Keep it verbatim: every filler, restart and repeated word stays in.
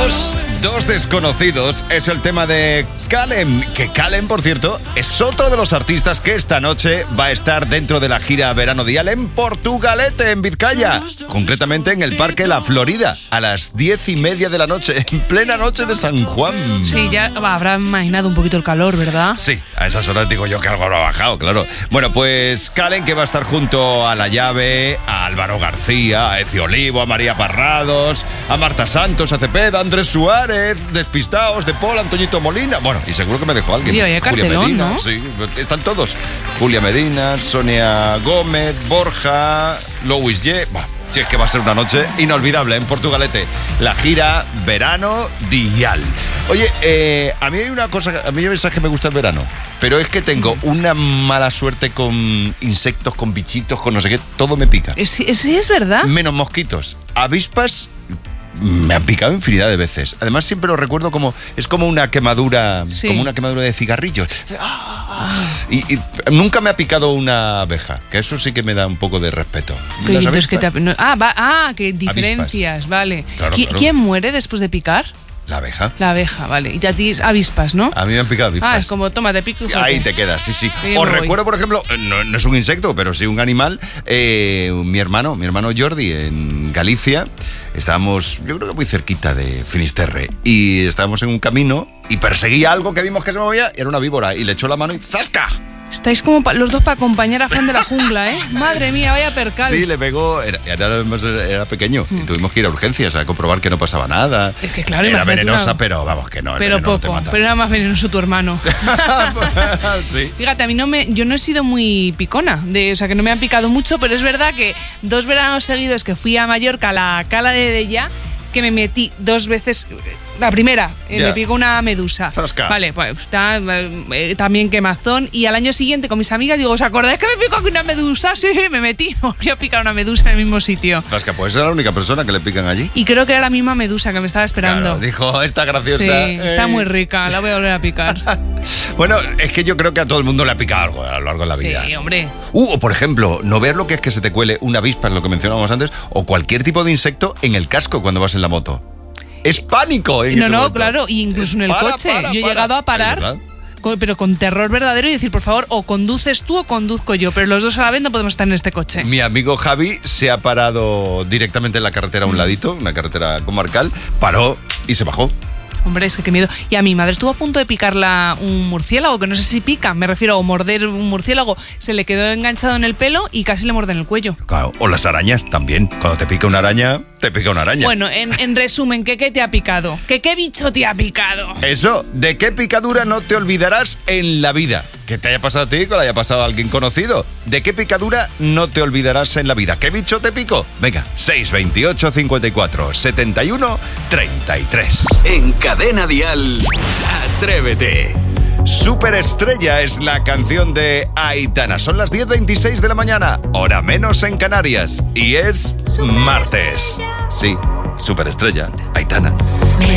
Dos, dos desconocidos es el tema de Kalem, que Kalem, por cierto, es otro de los artistas que esta noche va a estar dentro de la gira Verano Dial en Portugalete, en Vizcaya, concretamente en el Parque La Florida, a las diez y media de la noche, en plena noche de San Juan. Sí, ya va, habrá imaginado un poquito el calor, ¿verdad? Sí, a esas horas digo yo que algo habrá bajado, claro. Bueno, pues Kalem, que va a estar junto a La Llave, a Álvaro García, a Eci Olivo, a María Parrados, a Marta Santos, a Cepeda, a Andrés Suárez, Despistaos, De Paul, Antoñito Molina. Bueno, y seguro que me dejó alguien. Sí, vaya cartelón, Medina, ¿no? Sí, están todos. Julia Medina, Sonia Gómez, Borja, Louis Ye. Bah, si es que va a ser una noche inolvidable en Portugalete. La gira Verano Dial. Oye, eh, a mí hay una cosa, a mí ya sabes que me gusta el verano, pero es que tengo una mala suerte con insectos, con bichitos, con no sé qué, todo me pica. Sí, es, es verdad. Menos mosquitos. Avispas me han picado infinidad de veces. Además siempre lo recuerdo como, es como una quemadura, Sí. como una quemadura de cigarrillos. Ah. Y, y nunca me ha picado una abeja, que eso sí que me da un poco de respeto. Pero Las entonces, ¿qué te avispas, ha- no, ah, va, ah, que diferencias, vale. Claro, ¿Qui- claro. ¿Quién muere después de picar? la abeja. La abeja, vale. Y a ti avispas, ¿no? A mí me han picado avispas. Ah, es como, toma, te pico. y Ahí joder. te quedas, sí, sí. Sí, Os me voy. recuerdo, por ejemplo, no, no es un insecto, pero sí un animal. Eh, mi hermano, mi hermano Jordi, en Galicia, estábamos, yo creo que muy cerquita de Finisterre, y estábamos en un camino y perseguía algo que vimos que se movía, y era una víbora, y le echó la mano y ¡zasca! Estáis como pa- los dos para acompañar a Fran de la jungla, ¿eh? Madre mía, vaya percal. Sí, le pegó, era, era, además era pequeño, y tuvimos que ir a urgencias a comprobar que no pasaba nada. Es que claro, era imagínate venenosa, una- pero vamos, que no, el Pero veneno no te poco, mata. pero era más venenoso tu hermano. Sí. Fíjate, a mí no me, yo no he sido muy picona, de, o sea que no me han picado mucho, pero es verdad que dos veranos seguidos que fui a Mallorca, a la Cala de Della, que me metí dos veces. La primera, eh, Ya. me picó una medusa. Zasca. Vale, pues está, eh, también quemazón. Y al año siguiente con mis amigas digo, ¿os acordáis que me picó aquí una medusa? Sí, me metí, me volví a picar una medusa en el mismo sitio. Zasca, pues era la única persona que le pican allí. Y creo que era la misma medusa que me estaba esperando. Claro, dijo, esta graciosa. Sí, está eh. muy rica, la voy a volver a picar. Bueno, es que yo creo que a todo el mundo le ha picado algo a lo largo de la vida. Sí, hombre. Uh, o por ejemplo, no ver lo que es que se te cuele una avispa, en lo que mencionábamos antes, o cualquier tipo de insecto en el casco cuando vas en la moto. Es pánico. En No, ese no, momento. claro, y incluso en el Para, coche. para, Yo he para. llegado a Es parar, verdad. con- pero con terror verdadero y decir, por favor, o conduces tú o conduzco yo, pero los dos a la vez no podemos estar en este coche. Mi amigo Javi se ha parado directamente en la carretera a un ladito, una carretera comarcal, paró y se bajó. Hombre, es que qué miedo. Y a mi madre estuvo a punto de picarla un murciélago, que no sé si pica, me refiero a morder un murciélago. Se le quedó enganchado en el pelo y casi le muerde en el cuello. Claro, o las arañas también. Cuando te pica una araña, te pica una araña. Bueno, en, en resumen, ¿qué, ¿qué te ha picado? ¿Qué, ¿Qué bicho te ha picado? Eso, ¿de qué picadura no te olvidarás en la vida? Que te haya pasado a ti, que le haya pasado a alguien conocido. ¿De qué picadura no te olvidarás en la vida? ¿Qué bicho te picó? Venga, seis veintiocho cincuenta y cuatro setenta y uno treinta y tres. En Cadena Dial, Atrévete. Superestrella es la canción de Aitana. Son las diez veintiséis de la mañana, hora menos en Canarias. Y es martes. Sí, Superestrella, Aitana.